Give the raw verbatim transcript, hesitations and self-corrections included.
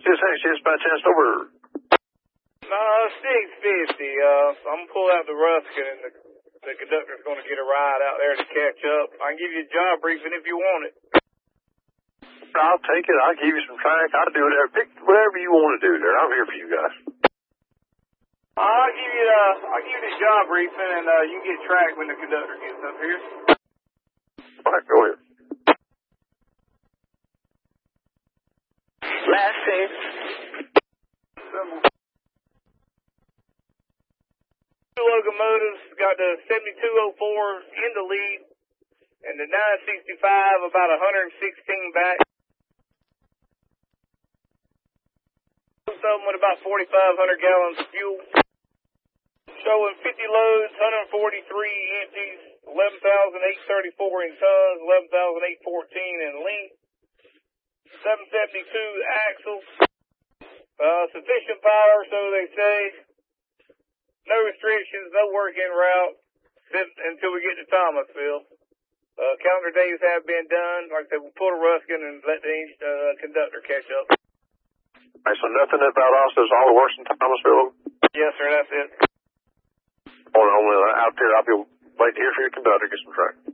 this ain't just by chance over? No, six fifty. Uh, I'm gonna pull out the Ruskin, and the, the conductor's gonna get a ride out there to catch up. I can give you a job briefing if you want it. I'll take it. I'll give you some track. I'll do whatever. Pick whatever you want to do there. I'm here for you guys. I'll give you the, I'll give you the job briefing, and uh, you can get track when the conductor gets up here. All right, go ahead. Last name. Two locomotives got the seventy-two oh four in the lead, and the nine sixty-five about one hundred sixteen back. Both of them with about forty-five hundred gallons of fuel. Showing fifty loads, one hundred forty-three empties, eleven thousand eight hundred thirty-four in tons, eleven thousand eight hundred fourteen in length. seven seventy-two axles. Uh, sufficient power, so they say. No restrictions, no working route until we get to Thomasville. Uh, calendar days have been done. Like I said, we'll pull a Ruskin and let the uh, conductor catch up. All right, so nothing about us does all the works in Thomasville? Yes, sir, that's it. Only, only out there, I'll be waiting here for your conductor to get some track.